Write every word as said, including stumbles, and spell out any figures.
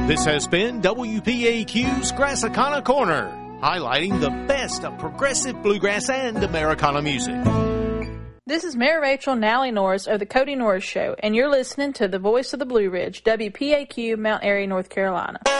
This has been W P A Q's Grassicana Corner, highlighting the best of progressive bluegrass and Americana music. This is Mayor Rachel Nally Norris of the Cody Norris Show, and you're listening to the Voice of the Blue Ridge, W P A Q, Mount Airy, North Carolina.